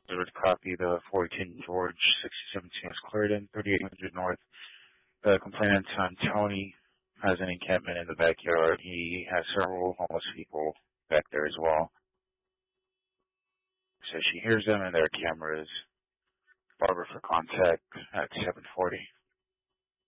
Would copy the 14 George 6017 is cleared in 3800 North. The complainant's son, Tony, has an encampment in the backyard. He has several homeless people back there as well. So she hears them and their cameras. Barbara for contact at 740.